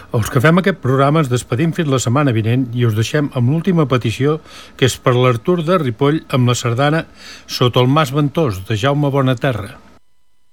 Els que fem aquest programa ens despedim fins la setmana vinent i us deixem amb l'última petició, que és per l'Artur de Ripoll amb la sardana Sota el Mas Ventós, de Jaume Bonaterra.